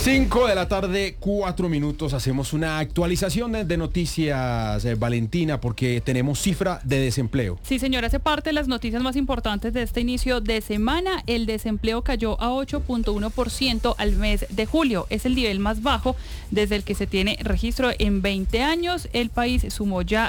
5 de la tarde, 4 minutos. Hacemos una actualización de noticias, Valentina, porque tenemos cifra de desempleo. Sí, señor, hace parte de las noticias más importantes de este inicio de semana. El desempleo cayó a 8.1% al mes de julio. Es el nivel más bajo desde el que se tiene registro en 20 años. El país sumó ya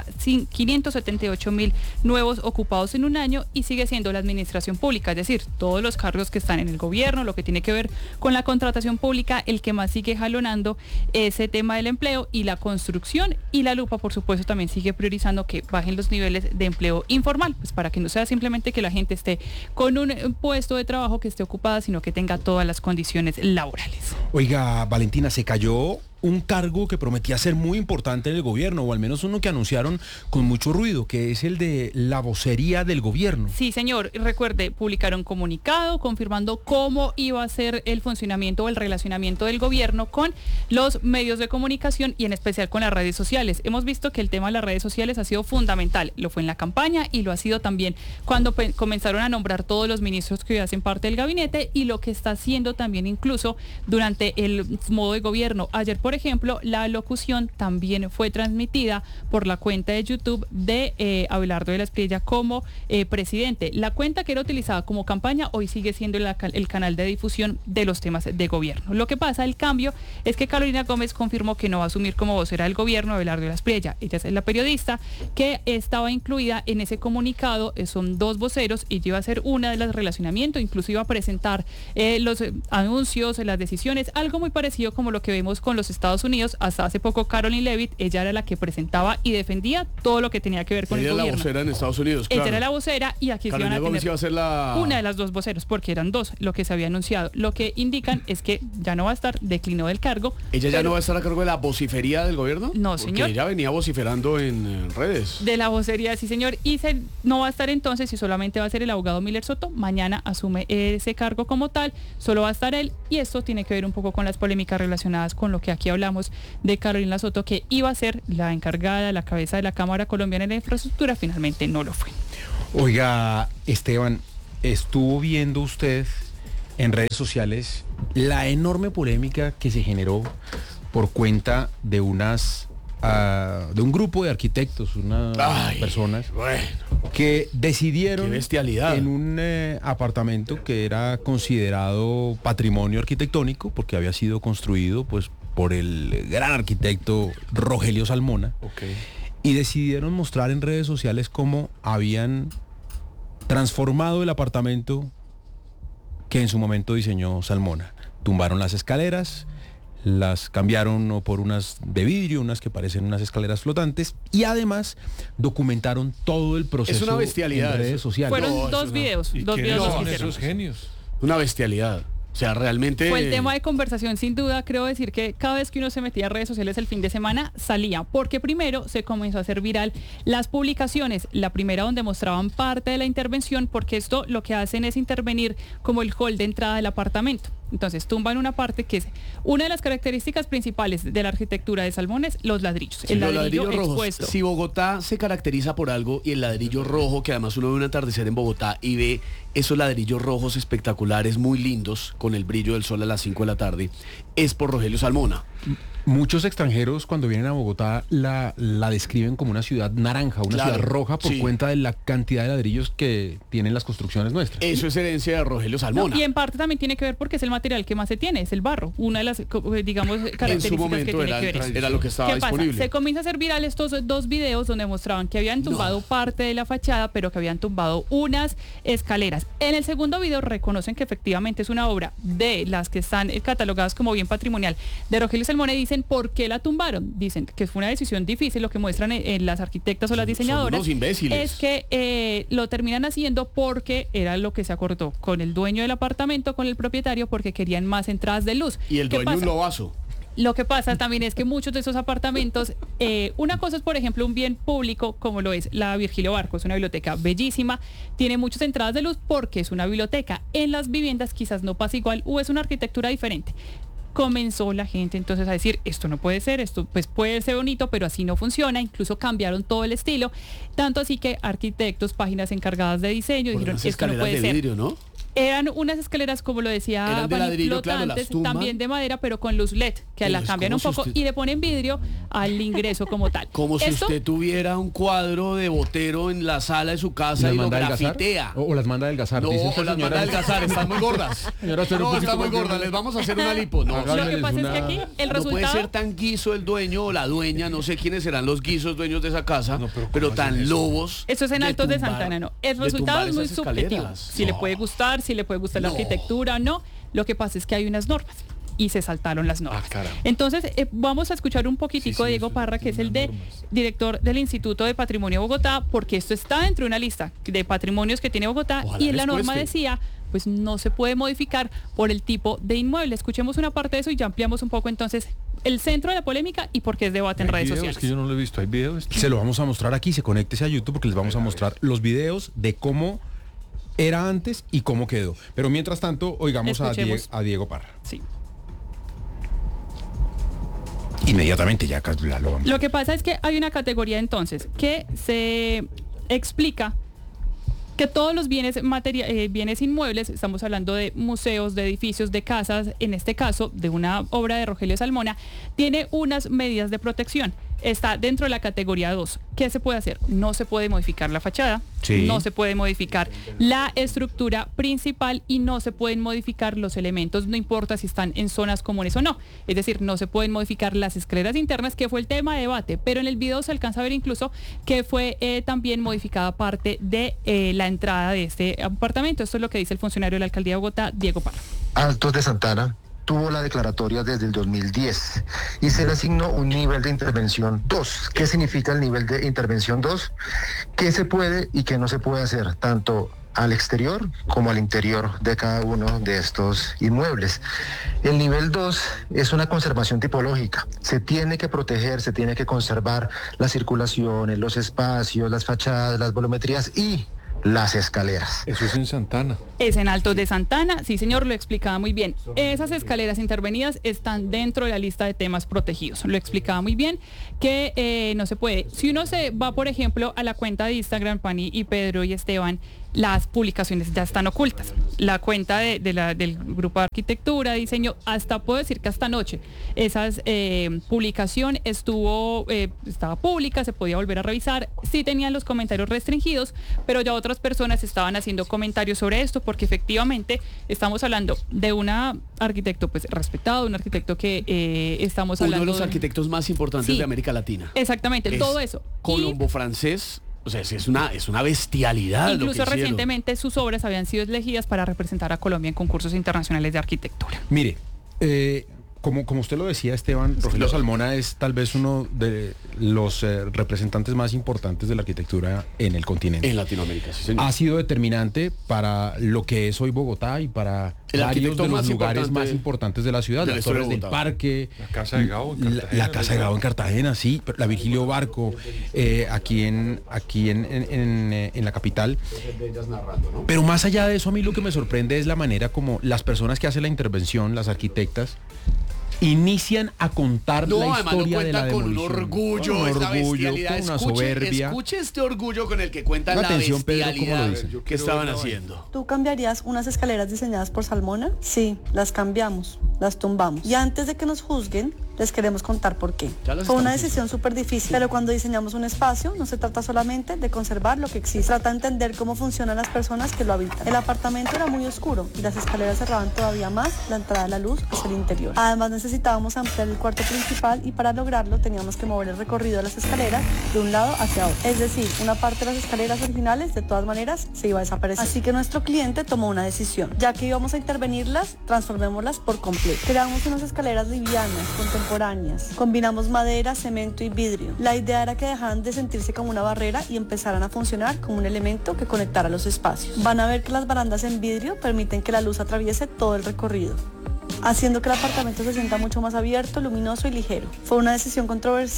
578.000 nuevos ocupados en un año y sigue siendo la administración pública, es decir, todos los cargos que están en el gobierno, lo que tiene que ver con la contratación pública, el que más sigue jalonando ese tema del empleo, y la construcción y la lupa, por supuesto, también sigue priorizando que bajen los niveles de empleo informal, pues para que no sea simplemente que la gente esté con un puesto de trabajo que esté ocupada, sino que tenga todas las condiciones laborales. Oiga, Valentina, se cayó un cargo que prometía ser muy importante en el gobierno, o al menos uno que anunciaron con mucho ruido, que es el de la vocería del gobierno. Sí, señor. Recuerde, publicaron comunicado confirmando cómo iba a ser el funcionamiento o el relacionamiento del gobierno con los medios de comunicación y en especial con las redes sociales. Hemos visto que el tema de las redes sociales ha sido fundamental. Lo fue en la campaña y lo ha sido también cuando comenzaron a nombrar todos los ministros que hoy hacen parte del gabinete, y lo que está haciendo también incluso durante el modo de gobierno. Ayer, por ejemplo, la locución también fue transmitida por la cuenta de YouTube de Abelardo de la Espriella como presidente. La cuenta que era utilizada como campaña hoy sigue siendo el canal de difusión de los temas de gobierno. Lo que pasa, el cambio, es que Carolina Gómez confirmó que no va a asumir como vocera del gobierno Abelardo de la Espriella. Ella es la periodista que estaba incluida en ese comunicado. Son dos voceros y iba a ser una de las relacionamientos, incluso iba a presentar los anuncios, las decisiones, algo muy parecido como lo que vemos con los Estados Unidos. Hasta hace poco Caroline Leavitt, ella era la que presentaba y defendía todo lo que tenía que ver con el gobierno. Ella era la vocera en Estados Unidos, claro. Ella era la vocera y aquí Carolina se iban a Gómez tener iba a ser una de las dos voceros, porque eran dos lo que se había anunciado. Lo que indican es que ya no va a estar, declinó del cargo. ¿Ella ya no va a estar a cargo de la vocifería del gobierno? No, porque señor. Ella venía vociferando en redes. De la vocería, sí, señor. Y no va a estar entonces, y solamente va a ser el abogado Miller Soto. Mañana asume ese cargo como tal, solo va a estar él, y esto tiene que ver un poco con las polémicas relacionadas con lo que aquí hablamos de Carolina Soto, que iba a ser la encargada, la cabeza de la Cámara Colombiana de la Infraestructura. Finalmente no lo fue. Oiga, Esteban, ¿estuvo viendo usted en redes sociales la enorme polémica que se generó por cuenta de de un grupo de arquitectos, personas que decidieron, qué bestialidad, en un apartamento que era considerado patrimonio arquitectónico porque había sido construido pues por el gran arquitecto Rogelio Salmona, y decidieron mostrar en redes sociales cómo habían transformado el apartamento que en su momento diseñó Salmona. Tumbaron las escaleras, las cambiaron por unas de vidrio, unas que parecen unas escaleras flotantes, y además documentaron todo el proceso. Es una bestialidad en redes sociales. Fueron dos videos. Dos videos los que hicieron. Esos genios. Una bestialidad. O sea, realmente... Fue el tema de conversación, sin duda. Creo decir que cada vez que uno se metía a redes sociales el fin de semana, salía. Porque primero se comenzó a hacer viral las publicaciones. La primera donde mostraban parte de la intervención, porque esto lo que hacen es intervenir como el hall de entrada del apartamento. Entonces tumban una parte que es una de las características principales de la arquitectura de Salmones, los ladrillos. Sí, el los ladrillo ladrillos rojos. expuesto. Si Bogotá se caracteriza por algo, y el ladrillo rojo, que además uno ve un atardecer en Bogotá y ve esos ladrillos rojos espectaculares, muy lindos, con el brillo del sol a las 5 de la tarde, es por Rogelio Salmona. Muchos extranjeros cuando vienen a Bogotá la describen como una ciudad naranja, una ciudad roja, por cuenta de la cantidad de ladrillos que tienen las construcciones nuestras. Eso es herencia de Rogelio Salmona. Y en parte también tiene que ver porque es el material que más se tiene, es el barro. Una de las, digamos, características en su momento que tiene que ver. era lo que estaba disponible. Se comienza a hacer viral estos dos videos donde mostraban que habían tumbado parte de la fachada, pero que habían tumbado unas escaleras. En el segundo video reconocen que efectivamente es una obra de las que están catalogadas como bien patrimonial de Rogelio Salmona, y dicen por qué la tumbaron. Dicen que fue una decisión difícil. Lo que muestran en las arquitectas o las diseñadoras es que lo terminan haciendo porque era lo que se acordó con el dueño del apartamento, con el propietario, porque querían más entradas de luz. Y el dueño un lobazo. Lo que pasa también es que muchos de esos apartamentos, una cosa es, por ejemplo, un bien público como lo es la Virgilio Barco, es una biblioteca bellísima, tiene muchas entradas de luz porque es una biblioteca. En las viviendas quizás no pasa igual o es una arquitectura diferente. Comenzó la gente entonces a decir, esto no puede ser, esto pues puede ser bonito, pero así no funciona. Incluso cambiaron todo el estilo, tanto así que arquitectos, páginas encargadas de diseño, dijeron, esto no puede ser. Vidrio, ¿no? Eran unas escaleras, como lo decía, eran de ladrillo, claro, las tumban. También de madera, pero con luz LED, que la cambian un poco y le ponen vidrio al ingreso como tal. Como si usted tuviera un cuadro de Botero en la sala de su casa y lo grafitea. O las manda a adelgazar. No, o las manda a adelgazar, están muy gordas. Señora, no, están muy gordas, les vamos a hacer una lipo. No, lo que pasa es que aquí el resultado... No puede ser tan guiso el dueño o la dueña, no sé quiénes serán los guisos dueños de esa casa, pero tan lobos. Eso es en Altos de Santana, ¿no? El resultado es muy subjetivo. Si le puede gustar, si le puede gustar la arquitectura o no. Lo que pasa es que hay unas normas y se saltaron las normas. Entonces, vamos a escuchar un poquitico de Diego Parra, que es el director del Instituto de Patrimonio de Bogotá, porque esto está dentro de una lista de patrimonios que tiene Bogotá. Ojalá y en la norma decía, pues no se puede modificar por el tipo de inmueble. Escuchemos una parte de eso y ya ampliamos un poco entonces el centro de la polémica y por qué es debate en redes sociales. Es que yo no lo he visto, hay videos. Se lo vamos a mostrar aquí, conéctese a YouTube porque les vamos a mostrar los videos de cómo era antes y cómo quedó. Pero mientras tanto, oigamos a Diego Parra. Sí. Inmediatamente ya lo vamos. Lo que pasa es que hay una categoría entonces que se explica que todos los bienes bienes inmuebles, estamos hablando de museos, de edificios, de casas, en este caso de una obra de Rogelio Salmona, tiene unas medidas de protección. Está dentro de la categoría 2. ¿Qué se puede hacer? No se puede modificar la fachada, no se puede modificar la estructura principal y no se pueden modificar los elementos, no importa si están en zonas comunes o no. Es decir, no se pueden modificar las escaleras internas, que fue el tema de debate, pero en el video se alcanza a ver incluso que fue también modificada parte de la entrada de este apartamento. Esto es lo que dice el funcionario de la Alcaldía de Bogotá, Diego Parra. Altos de Santana tuvo la declaratoria desde el 2010 y se le asignó un nivel de intervención 2. ¿Qué significa el nivel de intervención 2? ¿Qué se puede y qué no se puede hacer, tanto al exterior como al interior de cada uno de estos inmuebles? El nivel 2 es una conservación tipológica. Se tiene que proteger, se tiene que conservar las circulaciones, los espacios, las fachadas, las volumetrías y las escaleras. Eso es en Santana. Es en Altos de Santana, sí señor, lo explicaba muy bien. Esas escaleras intervenidas están dentro de la lista de temas protegidos. Lo explicaba muy bien que no se puede. Si uno se va, por ejemplo, a la cuenta de Instagram, Pani y Pedro y Esteban, las publicaciones ya están ocultas. La cuenta del grupo de arquitectura, diseño, hasta puedo decir que hasta anoche, esa publicación estaba pública, se podía volver a revisar, sí tenían los comentarios restringidos, pero ya otras personas estaban haciendo comentarios sobre esto, porque efectivamente estamos hablando de un arquitecto pues respetado, un arquitecto que estamos hablando... Uno de los arquitectos más importantes de América Latina. Exactamente, todo eso. Colombo-francés. O sea, es una bestialidad. Incluso recientemente sus obras habían sido elegidas para representar a Colombia en concursos internacionales de arquitectura. Mire, como usted lo decía, Esteban, Rogelio Salmona es tal vez uno de los representantes más importantes de la arquitectura en el continente. En Latinoamérica, sí, señor. Ha sido determinante para lo que es hoy Bogotá y para varios de los lugares más importantes de la ciudad. Las Torres del Parque, la Casa de Gao en Cartagena. La Casa de Gao en Cartagena, sí, la Virgilio Barco, aquí en la capital. Pero más allá de eso, a mí lo que me sorprende es la manera como las personas que hacen la intervención, las arquitectas, inician a contar la historia de la demolición. Con un orgullo, con una soberbia. Escuche este orgullo con el que cuentan la bestialidad Pedro, que estaban haciendo. ¿Tú cambiarías unas escaleras diseñadas por Salmona? Sí, las cambiamos, las tumbamos. Y antes de que nos juzguen, les queremos contar por qué. Fue una decisión súper difícil, pero cuando diseñamos un espacio, no se trata solamente de conservar lo que existe. Trata de entender cómo funcionan las personas que lo habitan. El apartamento era muy oscuro y las escaleras cerraban todavía más la entrada de la luz hacia el interior. Además, necesitábamos ampliar el cuarto principal y para lograrlo teníamos que mover el recorrido de las escaleras de un lado hacia otro. Es decir, una parte de las escaleras originales de todas maneras se iba a desaparecer. Así que nuestro cliente tomó una decisión. Ya que íbamos a intervenirlas, transformémoslas por completo. Creamos unas escaleras livianas, contemporáneas. Combinamos madera, cemento y vidrio. La idea era que dejaran de sentirse como una barrera y empezaran a funcionar como un elemento que conectara los espacios. Van a ver que las barandas en vidrio permiten que la luz atraviese todo el recorrido, haciendo que el apartamento se sienta mucho más abierto, luminoso y ligero. Fue una decisión controversial,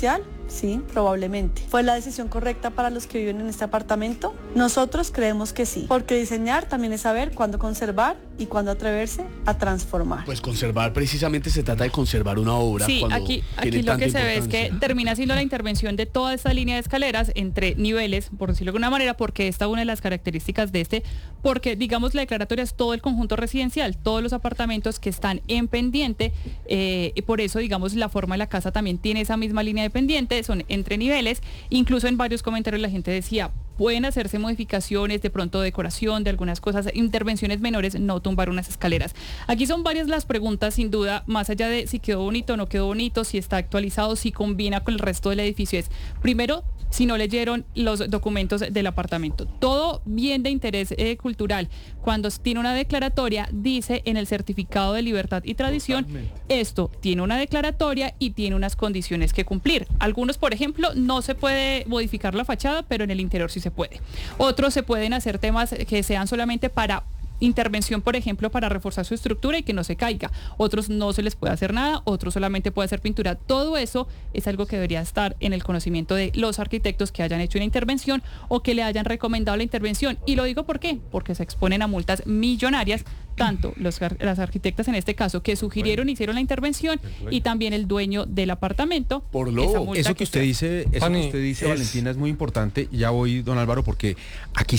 Sí, probablemente. ¿Fue la decisión correcta para los que viven en este apartamento? Nosotros creemos que sí, porque diseñar también es saber cuándo conservar y cuándo atreverse a transformar. Pues conservar, precisamente se trata de conservar una obra. Sí, cuando aquí tiene lo tanta que se ve es que importancia. termina siendo la intervención de toda esta línea de escaleras entre niveles, por decirlo de alguna manera, porque esta es una de las características de porque digamos la declaratoria es todo el conjunto residencial, todos los apartamentos que están en pendiente, y por eso digamos la forma de la casa también tiene esa misma línea de pendiente, son entre niveles, incluso en varios comentarios la gente decía, pueden hacerse modificaciones, de pronto decoración de algunas cosas, intervenciones menores, no tumbar unas escaleras. Aquí son varias las preguntas, sin duda, más allá de si quedó bonito o no quedó bonito, si está actualizado, si combina con el resto del edificio. Es, primero, si no leyeron los documentos del apartamento. Todo bien de interés cultural, cuando tiene una declaratoria, dice en el certificado de libertad y tradición, esto tiene una declaratoria y tiene unas condiciones que cumplir. Algunos, por ejemplo, no se puede modificar la fachada, pero en el interior sí se puede. Otros se pueden hacer temas que sean solamente para intervención, por ejemplo, para reforzar su estructura y que no se caiga. Otros no se les puede hacer nada, otros solamente puede hacer pintura. Todo eso es algo que debería estar en el conocimiento de los arquitectos que hayan hecho una intervención o que le hayan recomendado la intervención. Y lo digo ¿por qué? Porque se exponen a multas millonarias, tanto las arquitectas en este caso que sugirieron, hicieron la intervención, y también el dueño del apartamento. Por lo Eso que usted dice, Valentina, es muy importante. Ya voy, don Álvaro, porque aquí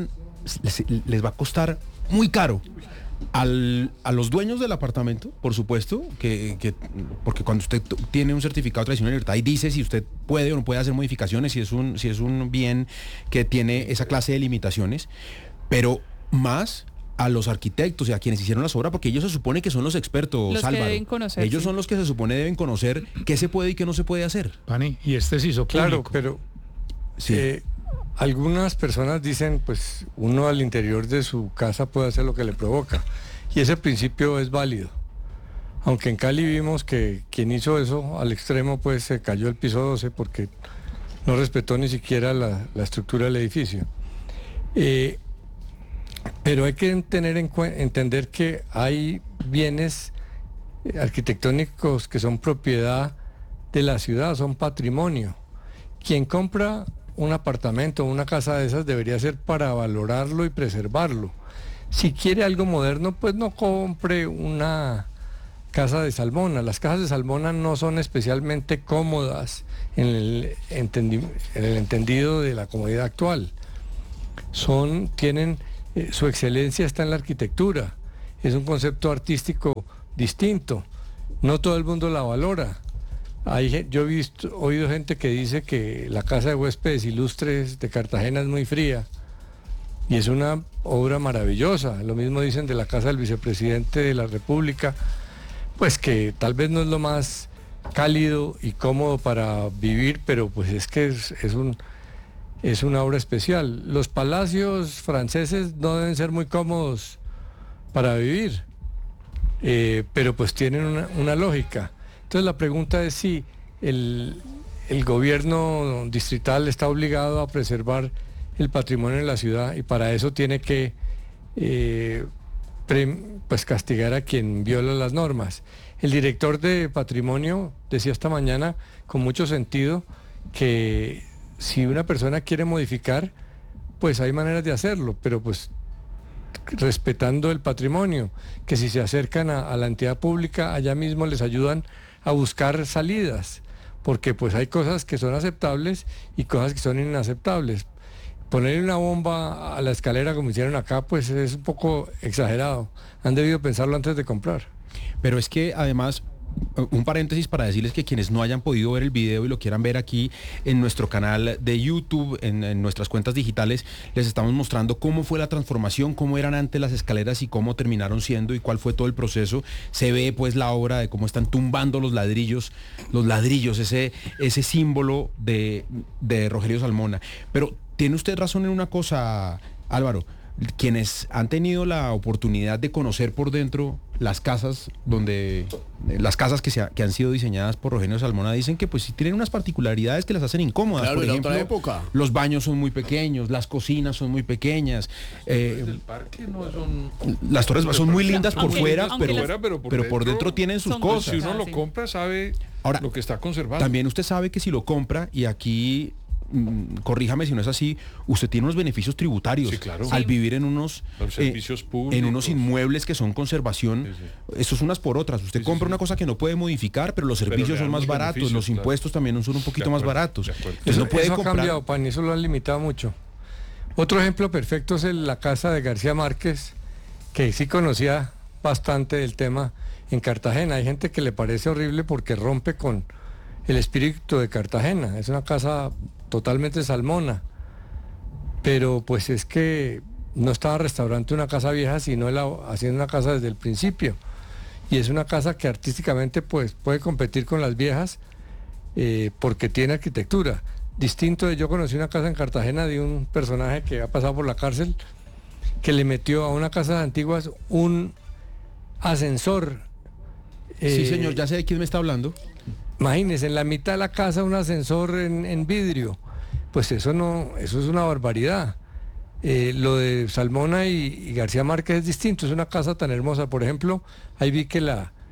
les va a costar muy caro a los dueños del apartamento, por supuesto, porque cuando usted tiene un certificado de tradición y libertad y dice si usted puede o no puede hacer modificaciones, si es un bien que tiene esa clase de limitaciones, pero más a los arquitectos y a quienes hicieron las obras, porque ellos se supone que son los expertos, los Álvaro. Que deben conocer, ellos son los que se supone deben conocer qué se puede y qué no se puede hacer. Pani, y se hizo claro, público. pero Sí. algunas personas dicen, pues uno al interior de su casa puede hacer lo que le provoca, y ese principio es válido. Aunque en Cali vimos que quien hizo eso al extremo, pues se cayó el piso 12 porque no respetó ni siquiera la estructura del edificio. Pero hay que entender que hay bienes arquitectónicos que son propiedad de la ciudad, son patrimonio. Quien compra un apartamento o una casa de esas debería ser para valorarlo y preservarlo. Si quiere algo moderno, pues no compre una casa de Salmona. Las casas de Salmona no son especialmente cómodas en el entendido de la comodidad actual. Tienen su excelencia está en la arquitectura. Es un concepto artístico distinto. No todo el mundo la valora. Yo he oído gente que dice que la Casa de Huéspedes Ilustres de Cartagena es muy fría, y es una obra maravillosa. Lo mismo dicen de la Casa del Vicepresidente de la República, pues que tal vez no es lo más cálido y cómodo para vivir, pero pues es que es una obra especial. Los palacios franceses no deben ser muy cómodos para vivir, pero pues tienen una lógica. Entonces la pregunta es si el gobierno distrital está obligado a preservar el patrimonio de la ciudad, y para eso tiene que pues castigar a quien viola las normas. El director de patrimonio decía esta mañana con mucho sentido que si una persona quiere modificar, pues hay maneras de hacerlo, pero pues respetando el patrimonio, que si se acercan a la entidad pública, allá mismo les ayudan a buscar salidas, porque pues hay cosas que son aceptables y cosas que son inaceptables. Ponerle una bomba a la escalera como hicieron acá, pues es un poco exagerado. Han debido pensarlo antes de comprar. Pero es que además, un paréntesis para decirles que quienes no hayan podido ver el video y lo quieran ver aquí en nuestro canal de YouTube, en nuestras cuentas digitales, les estamos mostrando cómo fue la transformación, cómo eran antes las escaleras y cómo terminaron siendo y cuál fue todo el proceso. Se ve pues la obra de cómo están tumbando los ladrillos, ese símbolo de Rogelio Salmona. Pero tiene usted razón en una cosa, Álvaro. Quienes han tenido la oportunidad de conocer por dentro las casas que han sido diseñadas por Rogelio Salmona dicen que pues sí tienen unas particularidades que las hacen incómodas. Claro, por ejemplo, otra época. Los baños son muy pequeños, las cocinas son muy pequeñas. El parque no son... Las torres son muy lindas por fuera, aunque pero por dentro tienen sus cosas. Si uno lo compra, sabe Ahora, lo que está conservando. también usted sabe que si lo compra, y aquí corríjame si no es así, usted tiene unos beneficios tributarios Sí, claro. al Sí. vivir en unos Los servicios públicos. en unos inmuebles que son conservación. Sí, Eso es unas por otras. Usted Sí, compra sí. una cosa que no puede modificar, pero los servicios le son dan más los baratos, beneficios, los claro. impuestos también son un poquito De más acuerdo, baratos. de acuerdo. Entonces no puede eso ha comprar. cambiado, pan, eso lo han limitado mucho. Otro ejemplo perfecto es la casa de García Márquez, que sí conocía bastante del tema en Cartagena. Hay gente que le parece horrible porque rompe con el espíritu de Cartagena. Es una casa totalmente salmona. Pero pues es que no estaba restaurante una casa vieja, sino haciendo una casa desde el principio. Y es una casa que artísticamente pues puede competir con las viejas porque tiene arquitectura. Distinto de, yo conocí una casa en Cartagena de un personaje que ha pasado por la cárcel, que le metió a una casa de antiguas un ascensor. Sí, señor, ya sé de quién me está hablando. Imagínense, en la mitad de la casa un ascensor en vidrio. Pues eso es una barbaridad. Lo de Salmona y García Márquez es distinto, es una casa tan hermosa. Por ejemplo, ahí vi que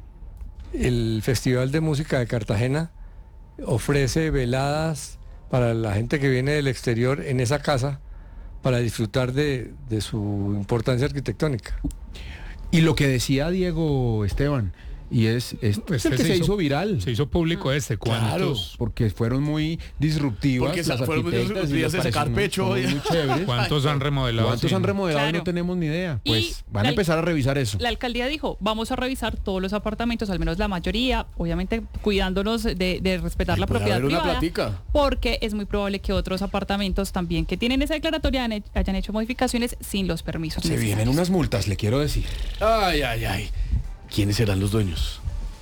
el Festival de Música de Cartagena ofrece veladas para la gente que viene del exterior en esa casa para disfrutar de su importancia arquitectónica. Y lo que decía Diego Esteban, y es el que se hizo viral. Se hizo público ¿cuántos? Porque fueron muy disruptivas. Porque las fueron muy arquitectas y disruptivas les de sacar pareció pecho. muy chéveres. ¿Cuántos han remodelado? ¿Cuántos Sí. han remodelado? Claro. No tenemos ni idea. Y Pues van a la- empezar a revisar eso. La alcaldía dijo, vamos a revisar todos los apartamentos, al menos la mayoría, obviamente cuidándonos de respetar la puede propiedad haber una privada, platica. porque es muy probable que otros apartamentos también que tienen esa declaratoria hayan hecho modificaciones sin los permisos Se necesarios. vienen unas multas, le quiero decir. Ay, ay, ay. ¿Quiénes serán los dueños?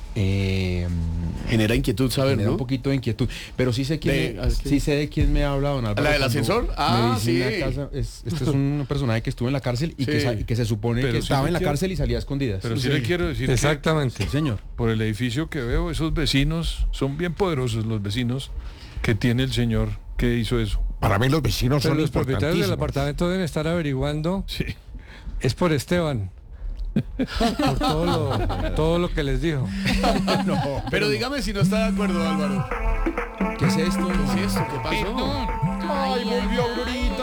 Genera inquietud saber, Genera ¿no? un poquito de inquietud. Pero sí sé ¿es que- sí sé de quién me habla, don Álvaro. ¿La del cuando ascensor? Ah, me dice sí. una casa, este es un personaje que estuvo en la cárcel y, Sí. y que se supone Pero que sí estaba le en la quiero- cárcel y salía a escondidas. Pero sí le quiero decir que Exactamente. Sí, señor. por el edificio que veo, esos vecinos son bien poderosos, los vecinos que tiene el señor que hizo eso. Para mí los vecinos Pero los propietarios del apartamento deben estar averiguando, Sí. es por Esteban. Por todo lo que les dijo. Pero dígame si no está de acuerdo, Álvaro. ¿Qué es esto? ¿Qué es esto? ¿Qué pasó? Ay, volvió Aurorita.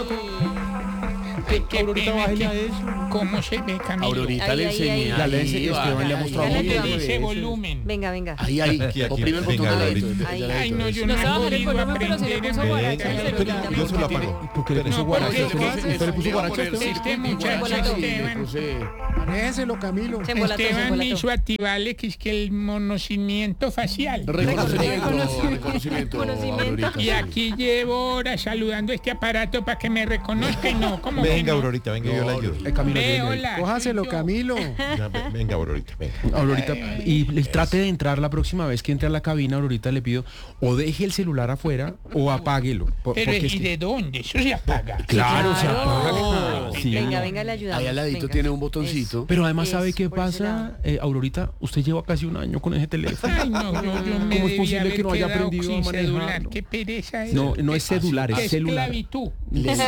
Aurorita, bájale a eso. ¿Cómo se ve, Camilo? Aurorita Ay, le ay, enseñé. ay, La ley Esteban le ha mostrado Ya le mucho. ayudamos. Ese volumen. Venga, venga. Ahí, oprime el botón venga, derecho. Aurorita. Ahí. Ay, no, yo No no se he baja el podido volumen, pero se le aprender puso en guaracha al verdad. celular. Yo se lo apago. ¿Por qué le puso No, guaracha? porque ¿Usted le puso guaracha? Este muchacho Esteban, Déjelo, Camilo. Se embolató, se Esteban embolató. hizo activarle que es que el monocimiento facial. Reconocimiento, Reconocimiento. Aurorita. Y aquí llevo horas saludando este aparato para que me reconozca y no, como que Venga, no. Aurorita, venga, yo la ayudo. Camilo, Ve, venga, hola. Cójaselo, soy yo. Camilo. Venga, Aurorita, venga. Aurorita, y trate de entrar la próxima vez que entre a la cabina, Aurorita, le pido o deje el celular afuera o apáguelo. Pero Porque es ¿y que- de dónde? Eso se apaga. Claro, se Claro. apaga. Sí. Venga, venga, le ayudamos. Ahí al ladito Venga. tiene un botoncito. Pero además, ¿sabe Eso, qué por ese pasa, Aurorita? Usted lleva casi un año con ese teléfono. Ay, no, yo me ¿Cómo es debía posible haber que no haya quedado aprendido a sin celular. manejarlo? Qué pereza es. No, no es celular, Qué es celular. esclavitud. Sí, Sí,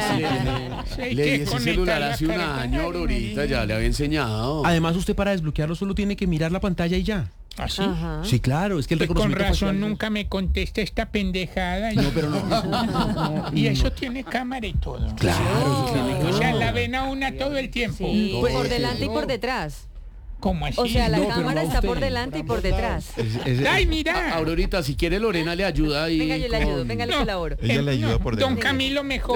hay le que di ese conectar celular la hace un carga. año, Aurorita, ya le había enseñado. Además, usted para desbloquearlo solo tiene que mirar la pantalla y ya. ¿Así? Ajá. Sí, claro, es que el Pues con reconocimiento razón facial- nunca me contesta esta pendejada. No, pero no. Y eso tiene cámara y todo. Claro, eso tiene O sea, la ven a una todo el tiempo. Sí, Pues, por delante y por detrás. ¿Cómo así? O sea, la No, pero cámara no está usted. por delante y por detrás. ¡Ay, mira! Aurorita, si quiere Lorena le ayuda ahí. Venga, yo le ayudo, venga, le No. colaboro. Ella le ayuda por Don dentro. Camilo mejor.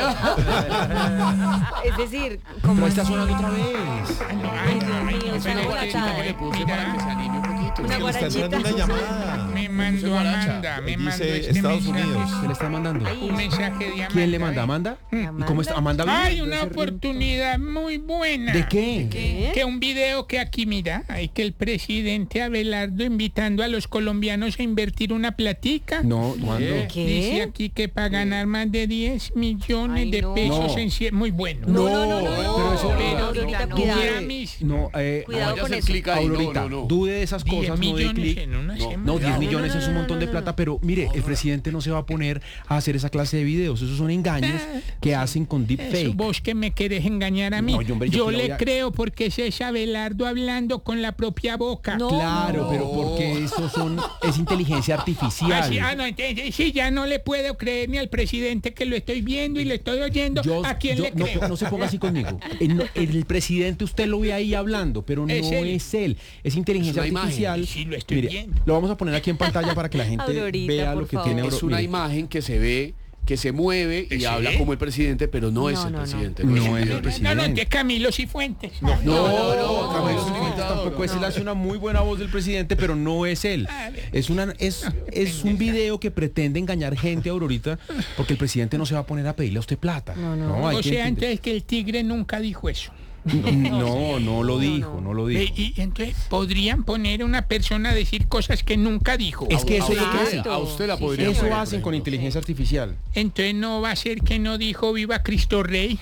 Es decir, Pero como está sonando otra vez. Ay, no, ay, Dios no, mío, pero una es que, guarachita. Le puse para que se anime un poquito. Una Le está entrando una guarachita. llamada. me mandó guaracha. Amanda, me Dice mandó este Estados mensaje. Unidos. ¿Qué le está mandando? Un mensaje de Amanda. ¿Quién le manda? ¿Amanda? ¿Y cómo está? ¿Amanda bien? Hay una oportunidad muy buena. ¿De qué? ¿Qué? Que un video que aquí mira, hay que el presidente Abelardo invitando a los colombianos a invertir una platica. No, ¿cuándo? ¿Qué? Dice aquí que para ganar más de 10 millones Ay, de no. pesos No. muy bueno. No, no, no, no. pero eso- Aurorita, Pero cuidado. mira mis No, Cuidado Vaya a con hacer eso. clic ahí. Aurorita, No. dude de esas 10 cosas. no dé clic. En una semana. No, 10 millones es un montón de plata, pero mire, el presidente no se va a poner a hacer esa clase de videos. Esos son engaños que hacen con Eso, deepfake. vos que me querés engañar a mí. No, hombre, yo que la le voy a- creo porque ese es Abelardo hablando con la propia boca. No. Claro, pero porque es inteligencia artificial. Entonces, sí, ya no le puedo creer ni al presidente que lo estoy viendo y le estoy oyendo. ¿A quién le creo? No se ponga así conmigo. El presidente usted lo ve ahí hablando, pero no Es él. es él. Es inteligencia Es una imagen. artificial. Sí, lo estoy Mire, viendo. lo vamos a poner aquí en pantalla para que la gente Aurorita, vea por lo que favor. tiene. Es una Mire, imagen que se ve, que se mueve y ¿Sí? habla como el presidente, pero no es el no. presidente. No el es el video. presidente. No, de Camilo Cifuentes. No, no, Camilo no, Cifuentes no, tampoco es. no. Él hace una muy buena voz del presidente, pero no es él. Es un video que pretende engañar gente, Aurorita, porque el presidente no se va a poner a pedirle a usted plata. No, hay O que sea, entender. antes que el tigre nunca dijo eso. No lo dijo, no lo dijo. Y entonces podrían poner a una persona a decir cosas que nunca dijo. Es que eso es lo que hacen. A usted la podría Eso poner, por hacen con ejemplo. inteligencia artificial. Entonces no va a ser que no dijo viva Cristo Rey.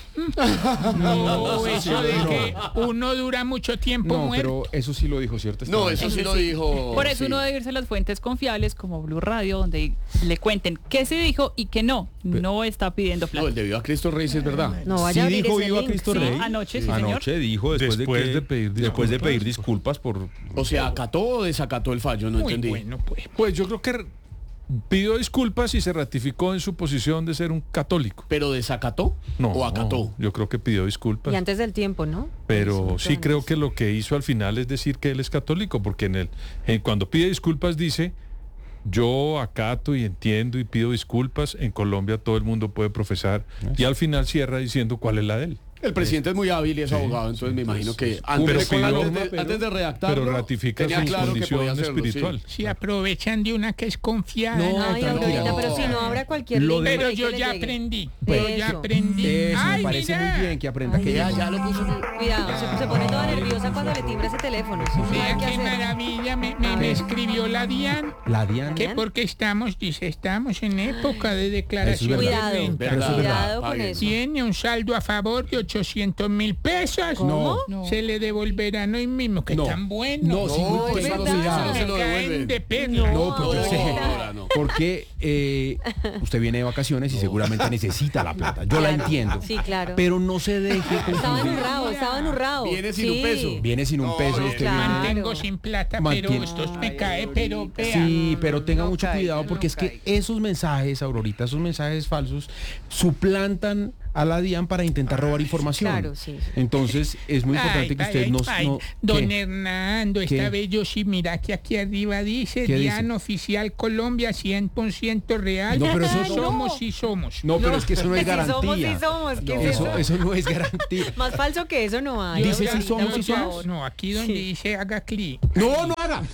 No, eso de que uno dura mucho tiempo No, muerto. pero eso sí lo dijo, ¿cierto? No, eso sí lo dijo. Por eso sí. uno debe irse a las fuentes confiables como Blue Radio, donde le cuenten qué se dijo y qué no. No está pidiendo No, plata. el de Viva Cristo Rey sí es verdad. No Sí vaya a abrir dijo ese viva link. Cristo Sí, Rey. anoche, sí, señor. Anoche dijo después de pedir disculpas por... O sea, ¿acató o desacató el fallo? No Muy entendí. bueno, pues. Pues yo creo que pidió disculpas y se ratificó en su posición de ser un católico. ¿Pero desacató No, o acató? yo creo que pidió disculpas. Y antes del tiempo, ¿no? Pero sí Antes. creo que lo que hizo al final es decir que él es católico, porque cuando pide disculpas dice, yo acato y entiendo y pido disculpas, en Colombia todo el mundo puede profesar, y al final cierra diciendo cuál es la de él. El presidente es muy hábil y es abogado, entonces me imagino que antes de redactarlo, Pero ratifica tenía su claro que condición podía hacerlo, espiritual. Si aprovechan de una que es confiada. No, ¿no? Ay, tranquila. Aurorita, pero si no habrá cualquier Lo link de- por Pero ahí que yo le ya llegue. aprendí. Eso. Yo ya aprendí. Eso Ay, me parece mira. muy bien que aprenda. Ay, Que ya lo puso. Cuidado, se pone toda nerviosa cuando le timbra ese teléfono. Eso no Vea hay que qué hacer. maravilla me escribió la Dian. La Diana. Que porque estamos en época de declaración de verdad. Cuidado, renta. cuidado con Paguen. eso. Tiene un saldo a favor de 800.000 pesos. ¿Cómo? Se le devolverán hoy mismo, que No. tan bueno. No, sí, No, muy es tenga verdad. cuidado. No se lo Me caen devuelven. de perla. No, porque Ahora no. porque usted viene de vacaciones y seguramente necesita la plata. Yo la entiendo. Sí, claro. Pero no se deje Estaba confundir. enurrado. Viene sin un peso. Viene sin un peso, usted claro. viene... Mantengo sin plata, Mantiene- pero esto me cae, pero vea. Sí, pero tenga mucho cuidado porque es que esos mensajes, Aurorita, esos mensajes falsos suplantan a la DIAN para intentar robar información. Claro, sí. Entonces es muy importante que usted no... Don ¿qué? Hernando, esta ¿Qué? vez yo sí, mira que aquí arriba dice ¿Qué DIAN dice? Oficial Colombia 100% real. No, pero eso- somos y somos. No, pero es que eso no es Si somos, garantía. sí somos. ¿Qué es Eso no es garantía. Más falso que eso no hay. Dice Aurorita, si somos, por si somos. favor. No, aquí donde Sí. dice haga clic. No, no haga.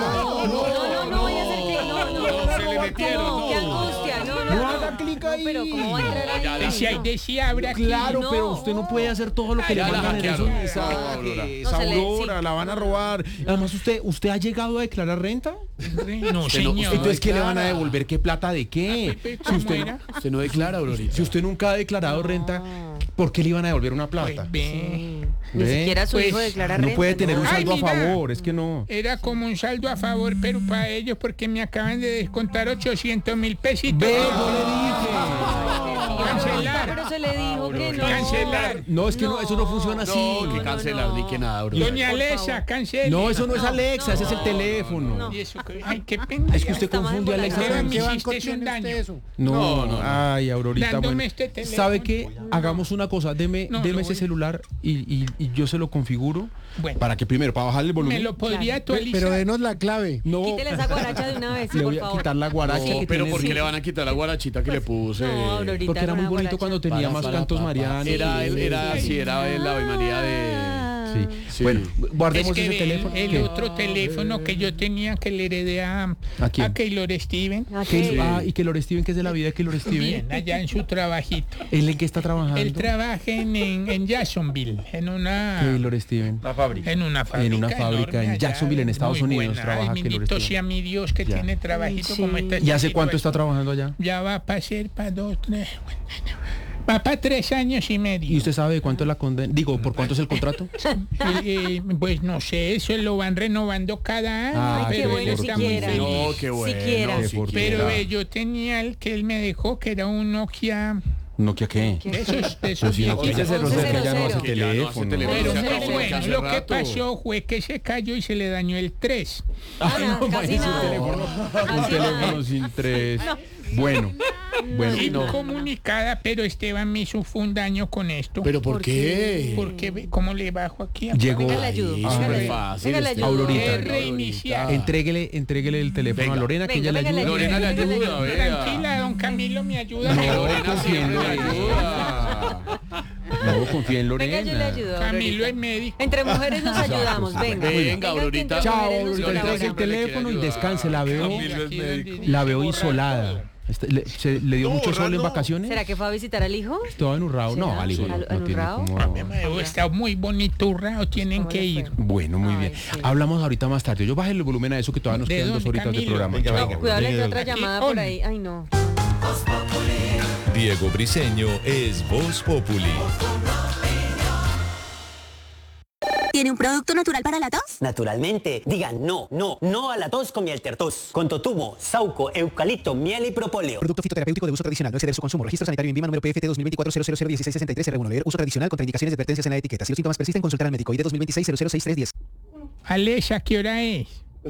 No vaya a ser que no. Se le metieron, No, qué no. angustia. No haga clic ahí. Pero ¿cómo va a entrar ahí? Decía, No. decía habrá clic. Claro, No. pero usted no puede hacer todo lo que le Ya la mandan en esos hackearon. mensajes. No, se le- Aurora, sí. la van a robar. Además, ¿usted ha llegado a declarar renta? No, señor. Entonces, ¿qué le van a devolver? ¿Qué plata de qué? Si ¿Cómo usted, era? Usted no declara, Aurorita. si usted nunca ha declarado renta, ¿por qué le iban a devolver una plata? Pues ve. Ni ¿Ve? siquiera su Pues, hijo declara No renta. puede tener un Ay, saldo a mira. favor, es que no. Era como un saldo a favor, pero para ellos, porque me acaban de descontar 800.000 pesitos. Ve, yo le dije. Cancelar. Pero se le dijo que no. Cancelar. No, es que no, eso no funciona así. No, que cancelar ni que nada, Aurora. Doña Por Alexa, favor. cancele. No, eso no es Alexa, ese es el teléfono. Y eso que- ay, qué pena. Es que usted Está más confunde a Alexa Esteban, con... me hiciste un daño. No, ay, Aurorita, Dándome bueno. este teléfono. ¿Sabe qué? Hagamos una cosa, deme No, ese lo voy. celular y yo se lo configuro Bueno. para que primero, para bajarle el volumen. Me lo podría actualizar. Pero denos la clave. No, Quítele esa guaracha de una vez, le por voy a favor. quitar la guaracha No, que pero tiene ¿por qué de- le van a quitar la guarachita que le puse? No, Aurorita, Porque era muy una bonito guaracha. cuando tenía más cantos Marianos. Era el Ave María de... Sí. Sí. Bueno, Es guardemos que ese teléfono. el ¿Qué? otro teléfono que yo tenía que le heredé ¿A quién? a Keylor Steven. ¿A ¿Qué? qué? Ah, y que Lore Steven, ¿qué es de la vida de que Lore Steven? Bien, allá en su trabajito. ¿Él en qué está trabajando? Él trabaja en Jacksonville, en una Keylor Steven. en una fábrica, fábrica en enorme Jacksonville, en allá, Estados muy Unidos, buena. trabaja Ay, Keylor bendito Steven. sea mi Dios que Ya. tiene trabajito Sí. como este. ¿Y hace cuánto está trabajando allá? Ya va a pasar para 2, 3. Va para 3 años y medio. ¿Y usted sabe cuánto es la condena? Digo, ¿por cuánto es el contrato? Pues no sé, eso lo van renovando cada año. Ay, qué pero bueno, él está muy siquiera. feliz. No, qué bueno. Siquiera. Pero yo tenía el que él me dejó, que era un Nokia. ¿Nokia qué? De esos Pero si Nokia viejitos. se Once que ya no hace cero cero. teléfono. Pero Se no, acabó bueno, hace lo que rato. pasó fue que se cayó y se le dañó el 3. Casi nada. Un teléfono sin 3. Bueno, Incomunicada, pero Esteban me hizo un daño con esto. ¿Pero por qué? Porque, ¿cómo le bajo aquí? Llegó. Venga, le ayudo. Ay, Venga, súper le ayudo. fácil, Venga, le este. ayudo. Aurorita. Reiniciar. Entréguele el teléfono Venga. a Lorena, que ella le Venga, ayuda. venga, Lorena le ayuda, vea. Tranquila, don Camilo me ayuda. No, Lorena confía en siempre le Lorena. ayuda. No, confía en Venga, yo le Lorena. ayudo. Camilo Aurorita. es médico. Entre mujeres nos ayudamos. Venga. Venga, Aurorita. entre Chao, mujeres nos Aurorita, entregue el colaboramos. teléfono y descanse. La veo Camilo es isolada. ¿Le dio mucho sol en vacaciones? ¿Será que fue a visitar al hijo? Estaba en Urrao. No, ¿Será? al igual. ¿En No tiene Urrao? como... Está muy bonito, Urrao, tienen ¿Cómo que le ir. fue? Bueno, muy Ay, bien. sí. Hablamos ahorita más tarde. Yo bajé el volumen a eso que todavía nos ¿De quedan 2 dónde, horitas de Camilo? programa. Venga, Chao. venga. Cuidado, le entró otra Aquí, llamada por on. ahí. Ay, no. Diego Briseño es Voz Populi. ¿Tiene un producto natural para la tos? Naturalmente, digan no a la tos con miel tertos. Con totumo, sauco, eucalipto, miel y propóleo. Producto fitoterapéutico de uso tradicional, no exceder su consumo. Registro sanitario INVIMA número PFT 2024-001663-R1. Leer uso tradicional, contraindicaciones y advertencias en la etiqueta. Si los síntomas persisten, consultar al médico. ID 2026-006310. Alexa, ¿qué hora es?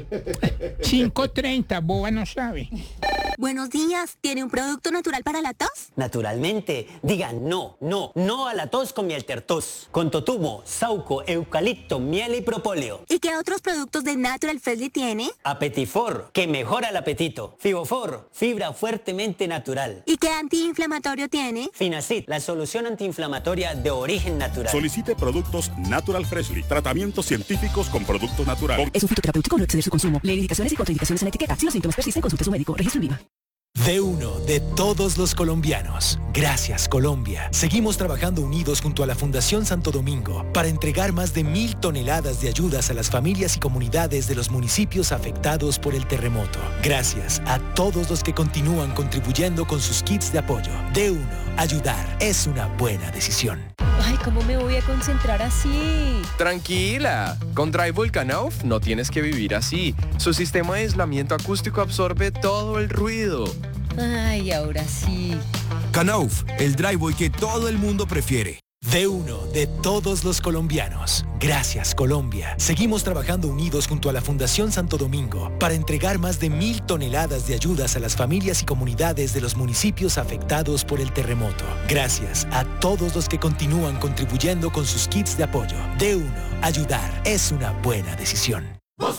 5:30, boba no sabe. Buenos días. ¿Tiene un producto natural para la tos? Naturalmente, digan no a la tos con miel tertos. Con totumo, sauco, eucalipto, miel y propóleo. ¿Y qué otros productos de Natural Freshly tiene? Apetifor, que mejora el apetito. Fibofor, fibra fuertemente natural. ¿Y qué antiinflamatorio tiene? Finacid, la solución antiinflamatoria de origen natural. Solicite productos Natural Freshly. Tratamientos científicos con productos naturales. Es un fitoterapéutico, no exceder su consumo. Leer indicaciones y contraindicaciones en la etiqueta. Si los síntomas persisten, consulte a su médico. Registro INVIMA. De uno, de todos los colombianos. Gracias, Colombia. Seguimos trabajando unidos junto a la Fundación Santo Domingo para entregar más de 1.000 toneladas de ayudas a las familias y comunidades de los municipios afectados por el terremoto. Gracias a todos los que continúan contribuyendo con sus kits de apoyo. De uno, ayudar es una buena decisión. Ay, ¿cómo me voy a concentrar así? Tranquila, con Dry Volcanoff no tienes que vivir así. Su sistema de aislamiento acústico absorbe todo el ruido. Ay, ahora sí. Canauf, el Dryboy que todo el mundo prefiere. De uno, de todos los colombianos. Gracias, Colombia. Seguimos trabajando unidos junto a la Fundación Santo Domingo para entregar más de 1.000 toneladas de ayudas a las familias y comunidades de los municipios afectados por el terremoto. Gracias a todos los que continúan contribuyendo con sus kits de apoyo. De uno, ayudar es una buena decisión.